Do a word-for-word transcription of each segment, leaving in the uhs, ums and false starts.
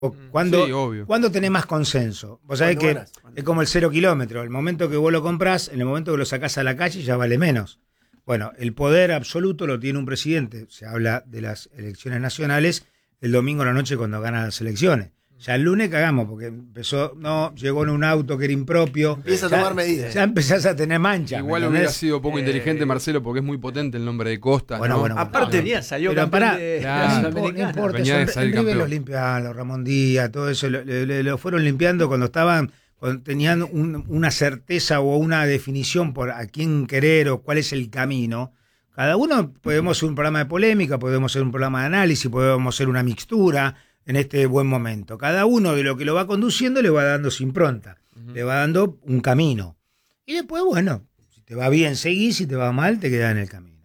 ¿Cuándo, sí, obvio. ¿Cuándo tenés más consenso? Vos sabés Bueno, que buenas. es como el cero kilómetro. El momento que vos lo comprás, en el momento que lo sacás a la calle ya vale menos. Bueno, el poder absoluto lo tiene un presidente. Se habla de las elecciones nacionales el domingo a la noche cuando ganan las elecciones. Ya el lunes cagamos porque empezó, no, llegó en un auto que era impropio. Empieza a ya, tomar medidas. Ya empezás a tener mancha. Igual hubiera sido poco eh, inteligente, Marcelo, porque es muy potente el nombre de Costa. Bueno, ¿no? bueno, bueno. Aparte, no, venía, salió pero campeón pará, de, claro, de la no Sudamericana. importa, Venía de son, salir en River campeón. los limpiaban, los Ramón Díaz, todo eso, lo, le, lo fueron limpiando cuando estaban, cuando tenían un, una certeza o una definición por a quién querer o cuál es el camino. Cada uno podemos hacer un programa de polémica, podemos hacer un programa de análisis, podemos hacer una mixtura en este buen momento. Cada uno de lo que lo va conduciendo le va dando su impronta, uh-huh. le va dando un camino. Y después, bueno, si te va bien, seguís, si te va mal, te quedás en el camino.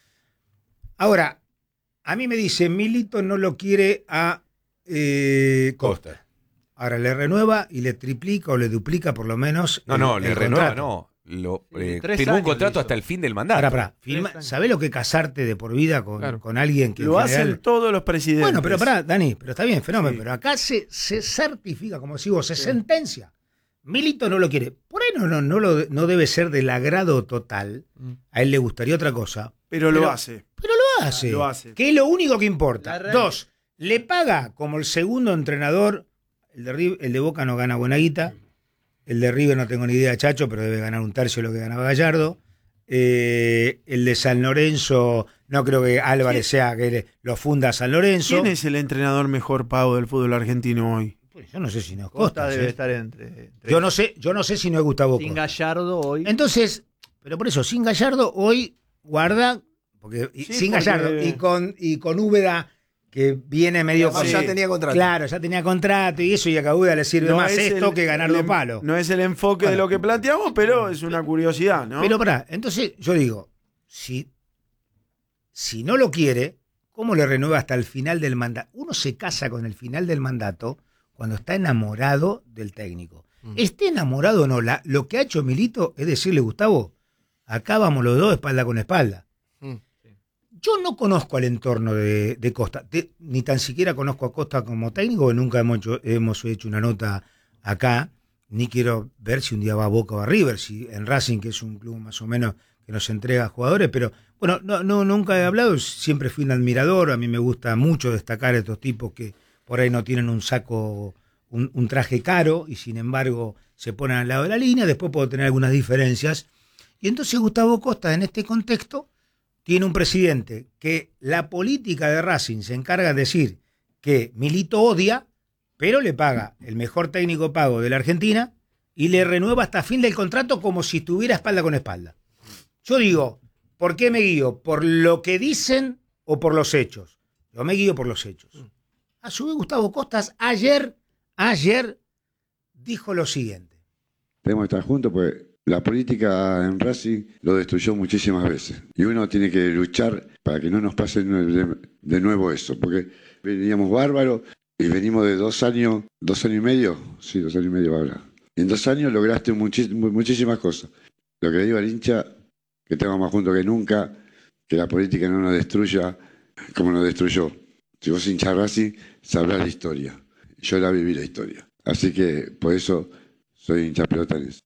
Ahora, a mí me dicen, Milito no lo quiere a eh, Costa. Costa. Ahora le renueva y le triplica o le duplica por lo menos. No, el, no, el le renueva, contrato. no. Lo, eh, Tres firmó un años contrato hizo. hasta el fin del mandato. Pará, pará. ¿Sabés lo que es casarte de por vida con, Claro. con alguien que Lo en general... hacen todos los presidentes. Bueno, pero pará, Dani, pero está bien, fenómeno. Sí. Pero acá se, se certifica, como decís vos, se sí. sentencia. Milito no lo quiere. Por ahí no, no, no, lo, no debe ser del agrado total. A él le gustaría otra cosa. Pero, pero lo hace. Pero lo hace. Lo hace. Que es lo único que importa. Dos, le paga como el segundo entrenador. El de, el de Boca no gana buena guita. El de River no tengo ni idea, Chacho, pero debe ganar un tercio de lo que ganaba Gallardo. Eh, el de San Lorenzo, no creo que Álvarez ¿Quién? sea que lo funda San Lorenzo. ¿Quién es el entrenador mejor pago del fútbol argentino hoy? Pues yo no sé si no es Costa. Costa. Debe ¿sí? estar entre, entre yo no sé, yo no sé si no es Gustavo sin Costa. Gallardo hoy. Entonces, pero por eso, sin Gallardo hoy guarda, porque Sí, sin porque... Gallardo y con, y con Úbeda, que viene medio con... Ya tenía contrato. Claro, ya tenía contrato y eso, y a Úbeda le sirve no más esto el, que ganar dos palos. No es el enfoque bueno. de lo que planteamos, pero es una curiosidad, ¿no? Pero pará, entonces yo digo, si, si no lo quiere, ¿cómo le renueva hasta el final del mandato? Uno se casa con el final del mandato cuando está enamorado del técnico. Mm. Esté enamorado o no, la, lo que ha hecho Milito es decirle, Gustavo, acá vamos los dos espalda con espalda. Mm. Yo no conozco al entorno de, de Costa, de, ni tan siquiera conozco a Costa como técnico, nunca hemos hecho, hemos hecho una nota acá, ni quiero ver si un día va a Boca o a River, si en Racing, que es un club más o menos que nos entrega jugadores, pero bueno, no, no nunca he hablado, siempre fui un admirador, a mí me gusta mucho destacar a estos tipos que por ahí no tienen un saco, un, un traje caro, y sin embargo se ponen al lado de la línea, después puedo tener algunas diferencias, y entonces Gustavo Costa en este contexto tiene un presidente que la política de Racing se encarga de decir que Milito odia, pero le paga el mejor técnico pago de la Argentina y le renueva hasta fin del contrato como si estuviera espalda con espalda. Yo digo, ¿por qué me guío? ¿Por lo que dicen o por los hechos? Yo me guío por los hechos. A su vez, Gustavo Costas ayer, ayer dijo lo siguiente. Tenemos que estar juntos porque la política en Racing lo destruyó muchísimas veces. Y uno tiene que luchar para que no nos pase de nuevo eso. Porque veníamos bárbaros y venimos de dos años, dos años y medio. Sí, dos años y medio ahora. Y en dos años lograste muchis, muchísimas cosas. Lo que le digo al hincha, que estemos más juntos que nunca, que la política no nos destruya como nos destruyó. Si vos hinchás Racing, sabrás la historia. Yo la viví la historia. Así que por eso soy hincha pelotanes.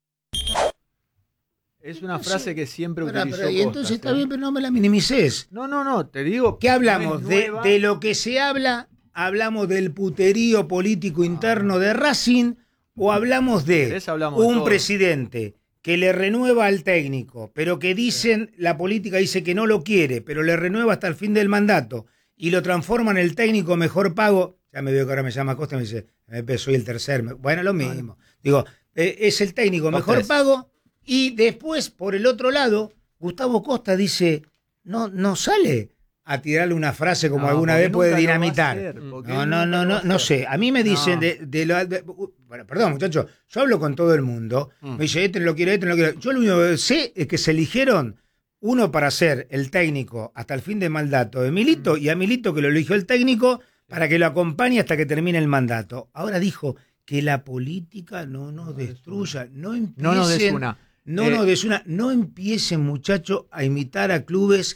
Es una frase que siempre Pará, utilizó pero, y Costa, entonces ¿sí? está bien, pero no me la minimices. No, no, no, te digo... ¿Qué hablamos? No De, de lo que se habla, ¿hablamos del puterío político interno de Racing o hablamos de hablamos de un todo. presidente que le renueva al técnico, pero que dicen, sí. la política dice que no lo quiere, pero le renueva hasta el fin del mandato y lo transforma en el técnico mejor pago? Ya me veo que ahora me llama Costa y me dice, soy el tercer. Bueno, lo mismo. Digo, eh, es el técnico mejor tres. pago. Y después, por el otro lado, Gustavo Costa dice, no, no sale a tirarle una frase como no, alguna vez puede nunca dinamitar. Hacer, no, no, no, no, no, no sé. A mí me dicen no. de, de, lo, de bueno, perdón, muchachos, yo hablo con todo el mundo. Mm. Me dice, este no lo quiere, este no lo quiere. Yo lo único que sé es que se eligieron uno para ser el técnico hasta el fin del mandato de Milito, mm. y a Milito que lo eligió el técnico para que lo acompañe hasta que termine el mandato. Ahora dijo que la política no nos destruya, no empiecen... No nos desuna. No, eh, no, des una, no empiecen, muchachos, a imitar a clubes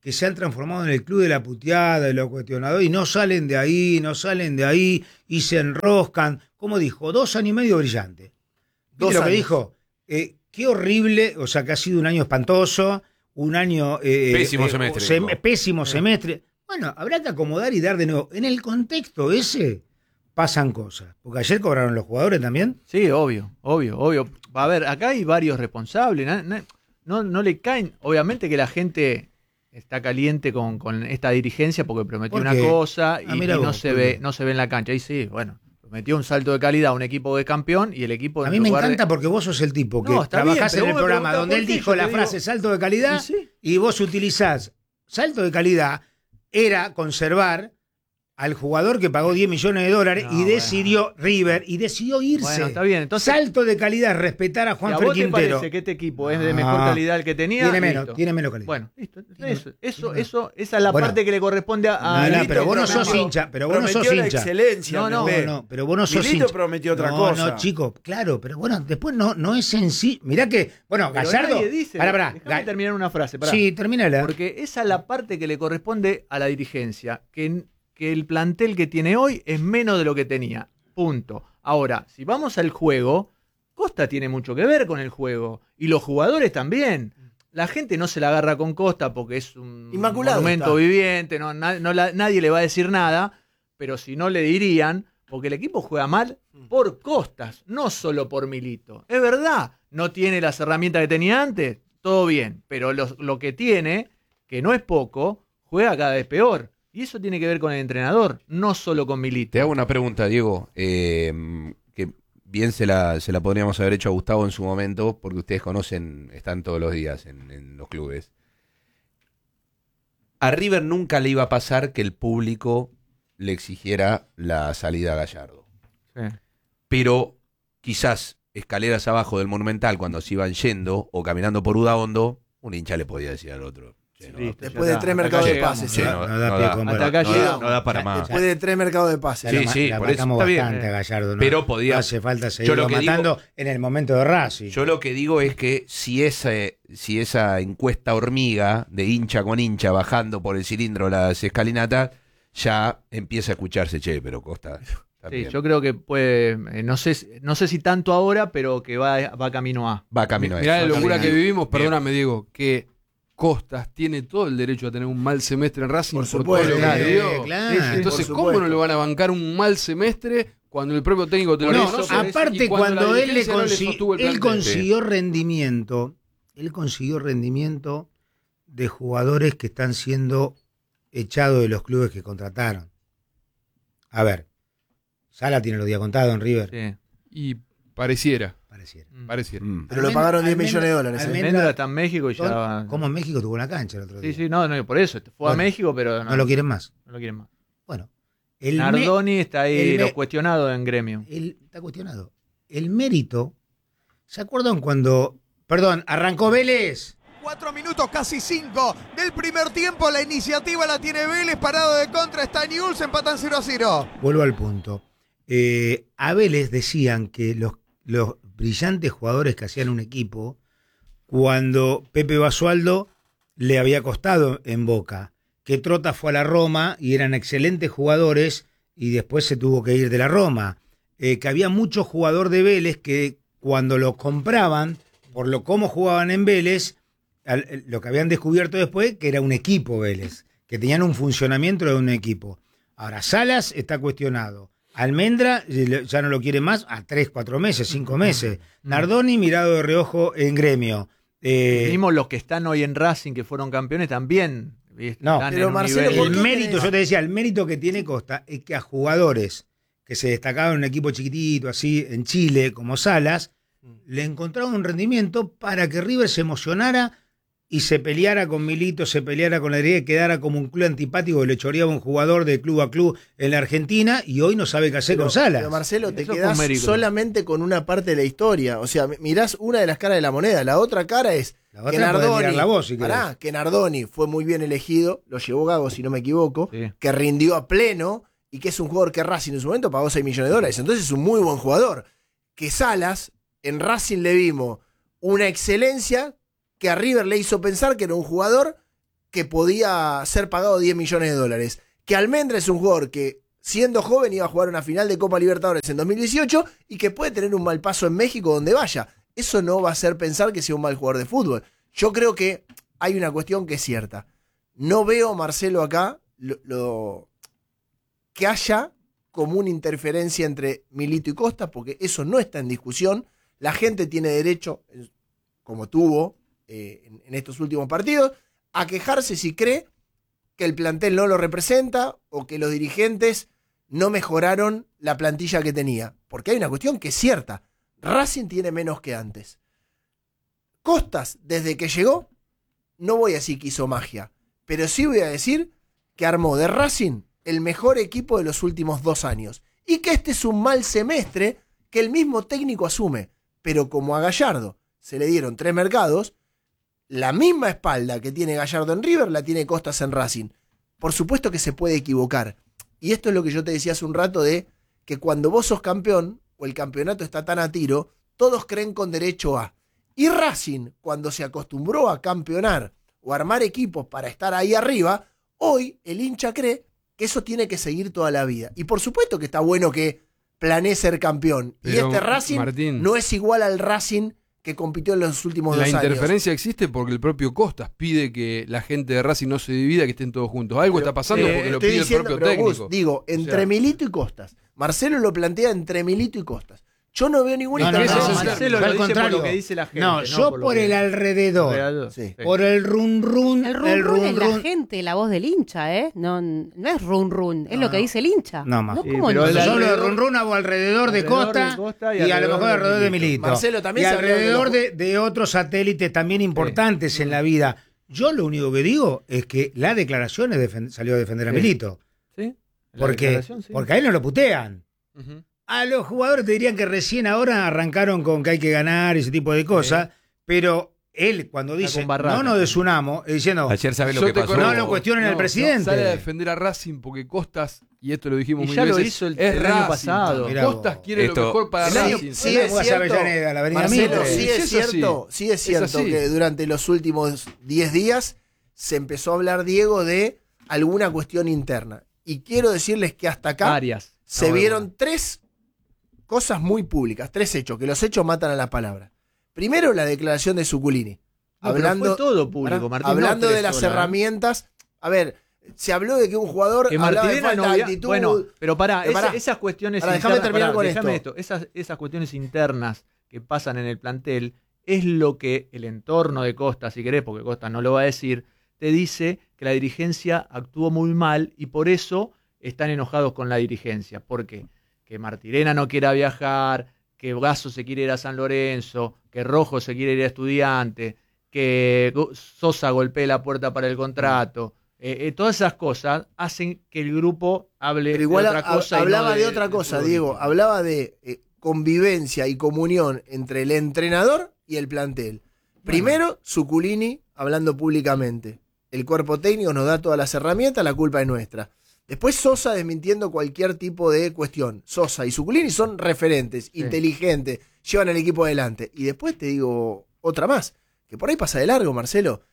que se han transformado en el club de la puteada, de lo cuestionador, y no salen de ahí, no salen de ahí, y se enroscan. Como dijo, dos años y medio brillante. ¿Viste lo que dijo? Eh, qué horrible, o sea, que ha sido un año espantoso, un año... Eh, pésimo eh, semestre. Sem pésimo eh. semestre. Bueno, habrá que acomodar y dar de nuevo. En el contexto ese pasan cosas. Porque ayer cobraron los jugadores también. Sí, obvio, obvio, obvio. A ver, acá hay varios responsables. No, no, no le caen. Obviamente que la gente está caliente con, con esta dirigencia porque prometió ¿Por una cosa y, ah, y no, vos, se ve, no se ve en la cancha. Y sí, bueno, prometió un salto de calidad a un equipo de campeón y el equipo... A mí me encanta de... porque vos sos el tipo que no, trabajás bien, en el programa donde él dijo la frase digo... salto de calidad ¿Y, sí? y vos utilizás salto de calidad era conservar al jugador que pagó diez millones de dólares no, y decidió bueno. River y decidió irse. Bueno, está bien. Entonces, salto de calidad, respetar a Juan Fer Quintero. ¿A vos te parece que este equipo es de mejor calidad el que tenía? Tiene menos, listo. tiene menos calidad. Bueno, listo. Eso, eso, eso, esa es la bueno, parte que le corresponde a... No, no, pero vos no sos hincha. Pero vos no sos hincha. Excelencia, no, no, no, pero vos no sos Milito hincha. prometió otra no, cosa. No, chico, claro, pero bueno, después no, no es en sí. Mirá que, bueno, pero Gallardo... Dice, pará, pará. Déjame terminar una frase, pará. Sí, termínala. Porque esa es la parte que le corresponde a la dirigencia, que... que el plantel que tiene hoy es menos de lo que tenía. Punto. Ahora, si vamos al juego, Costa tiene mucho que ver con el juego. Y los jugadores también. La gente no se la agarra con Costa porque es un Inmaculado monumento está. viviente, no, na, no la, nadie le va a decir nada, pero si no le dirían, porque el equipo juega mal por Costas, no solo por Milito. Es verdad, no tiene las herramientas que tenía antes, todo bien, pero lo, lo que tiene, que no es poco, juega cada vez peor. Y eso tiene que ver con el entrenador, no solo con Milito. Te hago una pregunta, Diego, eh, que bien se la, se la podríamos haber hecho a Gustavo en su momento, porque ustedes conocen, están todos los días en, en los clubes. A River nunca le iba a pasar que el público le exigiera la salida a Gallardo. Sí. Pero quizás escaleras abajo del Monumental, cuando se iban yendo o caminando por Udaondo, un hincha le podía decir al otro... Sí, no, después de tres mercados de pases. Sí, no, no, da no, pie da, con hasta acá no, da, no da para más. Después de tres mercados de pases. Sí, la, sí, la por eso está bien. bastante a Gallardo, ¿no? Pero podía. No hace falta seguirlo matando digo, en el momento de Racing. Yo lo que digo es que si esa, si esa encuesta hormiga de hincha con hincha bajando por el cilindro las escalinatas, ya empieza a escucharse, che, pero Costa. Sí, yo creo que puede, eh, no sé, no sé si tanto ahora, pero que va, va camino a. Va camino a. Mirá eso, la locura que vivimos, bien. Perdóname, Diego, que Costas tiene todo el derecho a tener un mal semestre en Racing por, por supuesto, todo lo que claro, dio. claro. Entonces, por ¿cómo no le van a bancar un mal semestre cuando el propio técnico te lo No, reconoce? aparte Y cuando, cuando él le, no le consi el él consiguió rendimiento, él consiguió rendimiento de jugadores que están siendo echados de los clubes que contrataron. A ver, Sala tiene los días contados en River. Sí. Y pareciera. Pareciera. Mm. Pareciera. Mm. Pero le pagaron diez millones de dólares. Almendra, Almendra está en México y ya va. ¿Cómo en México tuvo una cancha el otro día? Sí, sí, no, no, por eso. Fue bueno, a México, pero no, no lo quieren más. No lo quieren más. Bueno, el Nardoni me, está ahí me, lo cuestionado en Gremio. El, está cuestionado. El mérito. ¿Se acuerdan cuando. Perdón, arrancó Vélez? Cuatro minutos, casi cinco del primer tiempo. La iniciativa la tiene Vélez. Parado de contra está Newell's. Empatan cero a cero. Vuelvo al punto. Eh, a Vélez decían que los, los brillantes jugadores que hacían un equipo, cuando Pepe Basualdo le había costado en Boca, que Trota fue a la Roma y eran excelentes jugadores y después se tuvo que ir de la Roma, eh, que había muchos jugadores de Vélez que cuando los compraban, por lo cómo jugaban en Vélez, al, lo que habían descubierto después, que era un equipo Vélez, que tenían un funcionamiento de un equipo. Ahora, Salas está cuestionado. Almendra ya no lo quiere más a tres, cuatro meses, cinco meses. Nardoni mirado de reojo en Gremio. Eh, Mismo los que están hoy en Racing, que fueron campeones, también no, están pero en Marcelo, un nivel... el mérito, yo te decía, el mérito que tiene Costa es que a jugadores que se destacaban en un equipo chiquitito, así, en Chile, como Salas, le encontraron un rendimiento para que River se emocionara y se peleara con Milito, se peleara con la Adrián, quedara como un club antipático que le choreaba un jugador de club a club en la Argentina y hoy no sabe qué hacer pero, con Salas. Pero Marcelo, te Eso quedás solamente con una parte de la historia. O sea, mirás una de las caras de la moneda, la otra cara es la otra que Nardoni, la voz, si pará, que Nardoni fue muy bien elegido, lo llevó Gago si no me equivoco, sí. que rindió a pleno y que es un jugador que Racing en su momento pagó seis millones de dólares. Entonces es un muy buen jugador. Que Salas, en Racing le vimos una excelencia que a River le hizo pensar que era un jugador que podía ser pagado diez millones de dólares. Que Almendra es un jugador que, siendo joven, iba a jugar una final de Copa Libertadores en dos mil dieciocho y que puede tener un mal paso en México donde vaya. Eso no va a hacer pensar que sea un mal jugador de fútbol. Yo creo que hay una cuestión que es cierta. No veo, Marcelo, acá lo, lo, que haya como una interferencia entre Milito y Costas, porque eso no está en discusión. La gente tiene derecho, como tuvo eh, en, en estos últimos partidos, a quejarse si cree que el plantel no lo representa o que los dirigentes no mejoraron la plantilla que tenía. Porque hay una cuestión que es cierta. Racing tiene menos que antes. Costas, desde que llegó, no voy a decir que hizo magia, pero sí voy a decir que armó de Racing el mejor equipo de los últimos dos años. Y que este es un mal semestre que el mismo técnico asume. Pero como a Gallardo se le dieron tres mercados, la misma espalda que tiene Gallardo en River la tiene Costas en Racing. Por supuesto que se puede equivocar. Y esto es lo que yo te decía hace un rato de que cuando vos sos campeón o el campeonato está tan a tiro, todos creen con derecho a. Y Racing, cuando se acostumbró a campeonar o armar equipos para estar ahí arriba, hoy el hincha cree que eso tiene que seguir toda la vida. Y por supuesto que está bueno que planee ser campeón. Pero, y este Racing Martín, no es igual al Racing que compitió en los últimos la dos años. La interferencia existe porque el propio Costas pide que la gente de Racing no se divida, que estén todos juntos. Algo Pero, está pasando eh, porque lo estoy pide diciendo, el propio pero, técnico. Gus, digo, entre O sea, Milito y Costas. Marcelo lo plantea entre Milito y Costas. Yo no veo ninguna No, no, interferencia. no, Marcelo Al lo dice por contrario. lo que dice la gente. No, yo por, por lo que- el alrededor. Alrededor, Sí. sí. Por el run run. El run el run run es la run. gente, la voz del hincha, ¿eh? No, no es run run, es No, lo que no. dice el hincha. No, más. ¿No? Sí, ¿Cómo pero no? el Yo hablo de alrededor- run run hago alrededor de alrededor Costa, de Costa y y, a lo alrededor mejor de alrededor de Milito. Milito. Marcelo, también y se habló de alrededor los- de, de otros satélites también importantes en la vida. Yo lo único que digo es que la declaración es defen- salió a defender a Sí. Milito. ¿Sí? La Porque, declaración, sí. porque a él no lo putean. Ujú. A los jugadores te dirían que recién ahora arrancaron con que hay que ganar y ese tipo de cosas, pero él cuando Está dice con barraca. no nos desunamos, es diciendo Ayer sabés lo Yo que te pasó. conozco. no lo cuestionen al No, presidente. Sale a defender a Racing porque Costas, y esto lo dijimos Y mil ya lo veces, hizo el- es el año Racing. pasado. Mirá Costas vos. quiere Esto- lo mejor para El año- Racing. sí Una es cosa cierto, Avellaneda, la avenida Marcelo, Mitre. sí Sí, es es cierto, sí es Es cierto así. que durante los últimos diez días se empezó a hablar, Diego, de alguna cuestión interna. Y quiero decirles que hasta acá Varias. se No, vieron alguna. tres cosas muy públicas, tres hechos, que los hechos matan a la palabra. Primero, la declaración de Zuculini. No, pero hablando fue todo público, Pará, Martín. hablando no de tres las horas. herramientas. A ver, se habló de que un jugador Que hablaba de Martinera falta no de había- actitud. Bueno, pero pará, Pero esa- pará. esas cuestiones Pará, déjame internas- terminar pará, con déjame esto. Esas, esas cuestiones internas que pasan en el plantel es lo que el entorno de Costa, si querés, porque Costa no lo va a decir, te dice que la dirigencia actuó muy mal y por eso están enojados con la dirigencia. ¿Por qué? Que Martirena no quiera viajar, que Gasso se quiere ir a San Lorenzo, que Rojo se quiere ir a Estudiante, que Go- Sosa golpee la puerta para el contrato. Eh, eh, todas esas cosas hacen que el grupo hable Pero igual de otra ha- cosa. y no hablaba de, de otra de cosa, fútbol. Diego. Hablaba de eh, convivencia y comunión entre el entrenador y el plantel. Primero, Zuculini hablando públicamente. El cuerpo técnico nos da todas las herramientas, la culpa es nuestra. Después Sosa desmintiendo cualquier tipo de cuestión. Sosa y Zuculini son referentes, Sí. inteligentes, llevan el equipo adelante. Y después te digo otra más, que por ahí pasa de largo, Marcelo.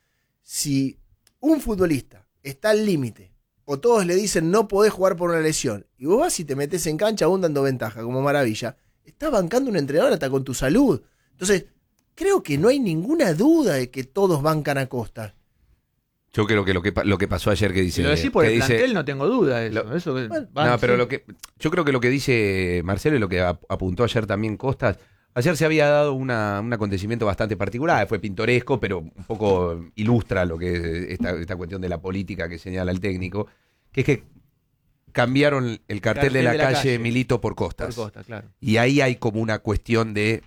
Si un futbolista está al límite, o todos le dicen no podés jugar por una lesión, y vos vas y te metes en cancha aún dando ventaja, como maravilla, estás bancando un entrenador hasta con tu salud. Entonces, creo que no hay ninguna duda de que todos bancan a Costa. Yo creo que lo que, pa- lo que pasó ayer que dice. Si lo decís por que el dice- plantel, no tengo duda de eso. Lo- eso que- Bueno, van, no, pero sí. lo que yo creo que lo que dice Marcelo y lo que ap- apuntó ayer también Costas, ayer se había dado una, un acontecimiento bastante particular, fue pintoresco, pero un poco ilustra lo que es esta, esta cuestión de la política que señala el técnico, que es que cambiaron el cartel, de la, calle, Milito por Costas. Por Costa, claro. Y ahí hay como una cuestión de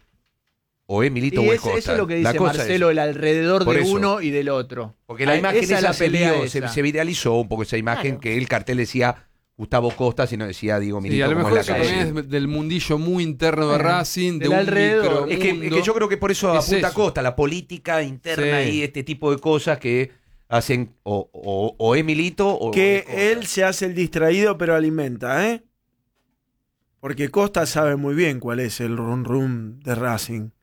o es Milito Y o es es- Costas. eso es lo que La dice cosa es- Marcelo, el alrededor Por de eso. uno y del otro. Porque la Ay, imagen esa esa, es la se, pelea vio, se, esa. se viralizó un poco esa imagen Claro. que el cartel decía Gustavo Costas y no decía Diego Milito. Sí, a lo como mejor en eso la calle. también es del mundillo muy interno de Eh, Racing, de del un alrededor. Es que, es micromundo. que yo creo que por eso Es apunta eso. Costa, la política interna Sí. y este tipo de cosas que hacen o, o, o es Milito o Que es Costas. él se hace el distraído, pero alimenta, ¿eh? Porque Costa sabe muy bien cuál es el run run de Racing.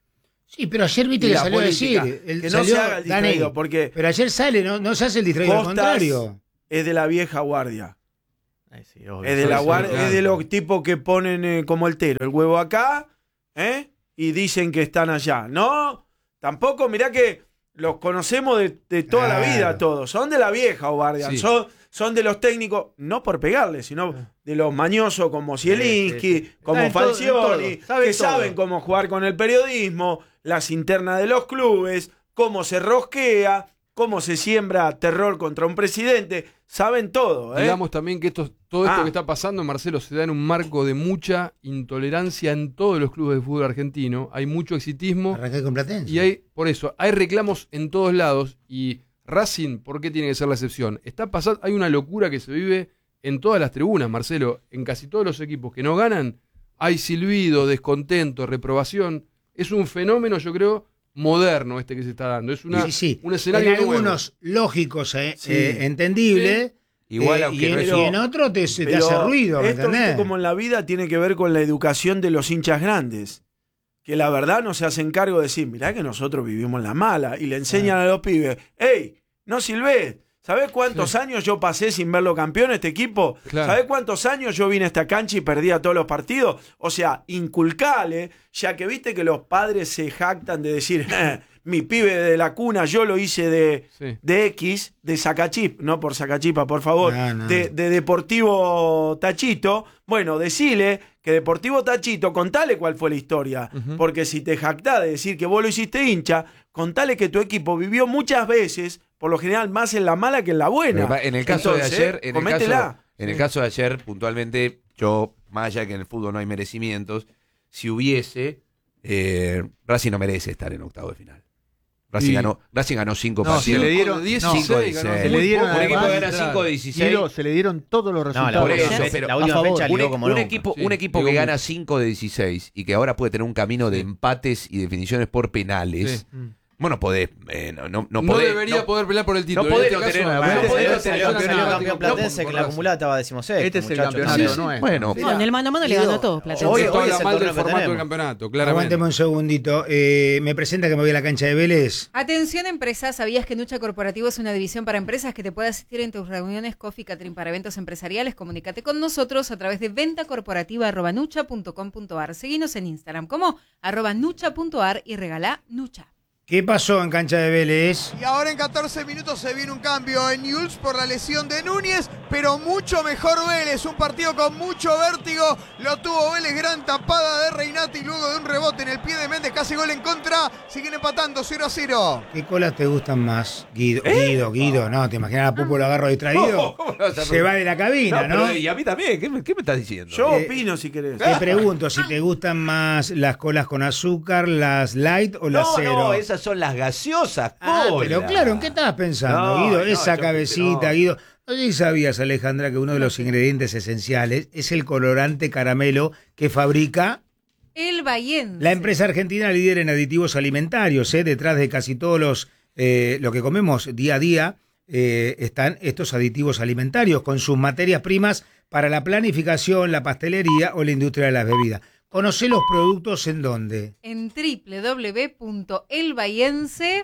Sí, pero ayer viste Y que la salió a política, decir. él que no salió, se haga el distraído, Dani, porque pero ayer sale, no, no se hace el distraído, al Costas contrario. es de la vieja guardia. Ay, sí, obvio. Es de la sí, guardia, claro. es de los tipos que ponen eh, como el tero, el huevo acá, ¿eh? Y dicen que están allá. No, tampoco, mirá que los conocemos de, de toda la Claro. vida todos. Son de la vieja guardia. Sí. Son, son de los técnicos, no por pegarle, sino de los mañosos como Zielinski, Sí, sí, sí. como Saben todo, Falcioni, todo, saben que todo. saben cómo jugar con el periodismo, las internas de los clubes, cómo se rosquea, cómo se siembra terror contra un presidente. Saben todo, ¿eh? Digamos también que esto, todo esto Ah. que está pasando, Marcelo, se da en un marco de mucha intolerancia en todos los clubes de fútbol argentino. Hay mucho exitismo Arranqué con Platense. y hay, por eso, hay reclamos en todos lados. Y Racing, ¿por qué tiene que ser la excepción? Está pasando, hay una locura que se vive en todas las tribunas, Marcelo. En casi todos los equipos que no ganan, hay silbido, descontento, reprobación. Es un fenómeno, yo creo, moderno este que se está dando. Es una, sí, sí. un escenario en nuevo. algunos lógicos, eh, Sí. eh, entendible. Igual, eh, aunque y, no en, es- y en otro te, te Pero hace ruido, ¿me esto, entendés? viste, como en la vida, tiene que ver con la educación de los hinchas grandes. Que la verdad no se hacen cargo de decir, mirá que nosotros vivimos la mala. Y le enseñan a los pibes, hey, no silbés. ¿Sabés cuántos años yo pasé sin verlo campeón este equipo? Claro. ¿Sabés cuántos años yo vine a esta cancha y perdía todos los partidos? O sea, inculcale, ya que viste que los padres se jactan de decir, "Eh, mi pibe de la cuna, yo lo hice de, Sí. de X, de Sacachip, no por Sacachipa, por favor, No, no. De, de Deportivo Tachito. Bueno, decile que Deportivo Tachito, contale cuál fue la historia. Ujú. Porque si te jactás de decir que vos lo hiciste hincha, contale que tu equipo vivió muchas veces, por lo general más en la mala que en la buena. Pero en el caso Entonces, de ayer, en el cométela. caso, en el caso de ayer, puntualmente, yo, más allá de que en el fútbol no hay merecimientos, si hubiese, eh, Racing no merece estar en octavo de final. Racing, Y- ganó, Racing ganó cinco No, se partidos. le dieron- Con dieciséis, no, cinco de ganó dieciséis. Se le muy dieron poco. Un equipo además, que gana cinco de dieciséis. Guido, se le dieron todos los No, resultados. la Por última, eso, fecha, pero la a última favor. fecha Un, ligó e- como un nunca. equipo, Sí, un equipo ligó que gana mucho. cinco de dieciséis y que ahora puede tener un camino de empates y definiciones por penales. Sí. Bueno, podés, eh, no, no, no No, podés, debería no- poder pelear por el título. no podés En no este tener- caso, no bueno, podés salió no campeón tener- Salió nacional, campeón no, Platense, por que la Racing. acumulada estaba decimosexto. Este es el muchachos. campeonato Sí, nuestro. Bueno, No, en el mano a mano le ganó a todos, Platense. Hoy- Esto hoy habla es el mal del torneo que formato del tenemos. campeonato, claramente. Aguánteme un segundito. Eh, me presenta que me voy a la cancha de Vélez. Atención empresas, ¿sabías que Nucha Corporativo es una división para empresas que te puede asistir en tus reuniones Coffee Catering para eventos empresariales? Comunícate con nosotros a través de venta corporativa arroba nucha punto com punto ar. Seguinos en Instagram como arroba nucha punto ar y regalá Nucha. ¿Qué pasó en cancha de Vélez? Y ahora en catorce minutos se viene un cambio en Newell's por la lesión de Núñez, pero mucho mejor Vélez. Un partido con mucho vértigo. Lo tuvo Vélez, gran tapada de Reinati luego de un rebote en el pie de Méndez, casi gol en contra. Siguen empatando cero a cero. ¿Qué colas te gustan más? Guido, Guido, Guido. No, ¿te imaginas a Pupo lo agarro distraído? Se va de la cabina, ¿no? pero, y a mí también, ¿qué me, qué me estás diciendo? Yo Eh, opino si querés. Te pregunto si te gustan más las colas con azúcar, las light o las no, cero. no, esas son las gaseosas, Ah, cola. pero claro, ¿en qué estabas pensando, No, Guido? no, Esa yo- cabecita, no. Guido. No sé si sabías, Alejandra, que uno de los ingredientes esenciales es el colorante caramelo que fabrica El Bahiense. la empresa argentina líder en aditivos alimentarios. ¿eh? Detrás de casi todos los eh, lo que comemos día a día eh, están estos aditivos alimentarios con sus materias primas para la planificación, la pastelería o la industria de las bebidas. Conocé los productos en dónde. En doble u doble u doble u punto el bahiense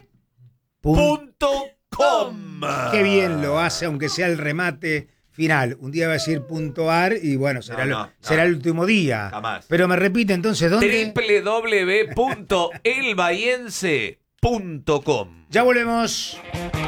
Punto com. Qué bien lo hace, aunque sea el remate final. Un día va a decir punto ar y bueno, será, No, lo- no, no. será el último día. Jamás. Pero me repite entonces, ¿dónde? doble u doble u doble u punto el bahiense punto com. Ya volvemos.